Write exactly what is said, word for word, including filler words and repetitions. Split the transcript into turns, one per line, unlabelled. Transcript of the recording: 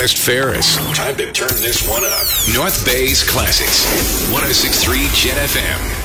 West Ferris.
Time to turn this one up.
North Bay's Classics. one oh six point three Jet F M.